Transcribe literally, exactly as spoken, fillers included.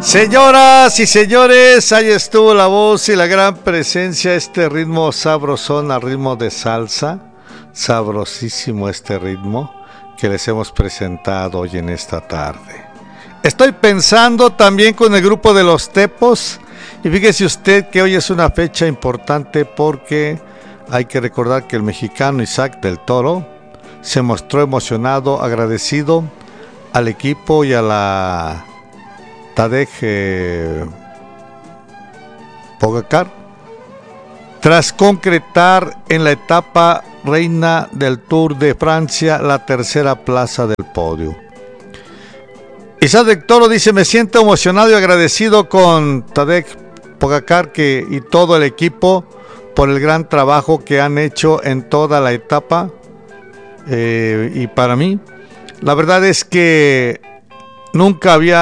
Señoras y señores, ahí estuvo la voz y la gran presencia, este ritmo sabrosón al ritmo de salsa, sabrosísimo este ritmo que les hemos presentado hoy en esta tarde. Estoy pensando también con el grupo de los Tepos, y fíjese usted que hoy es una fecha importante porque hay que recordar que el mexicano Isaac del Toro se mostró emocionado, agradecido al equipo y a la Tadej eh, Pogacar tras concretar en la etapa reina del Tour de Francia la tercera plaza del podio. Isaac del Toro dice: me siento emocionado y agradecido con Tadej Pogacar que, y todo el equipo por el gran trabajo que han hecho en toda la etapa, eh, y para mí la verdad es que nunca había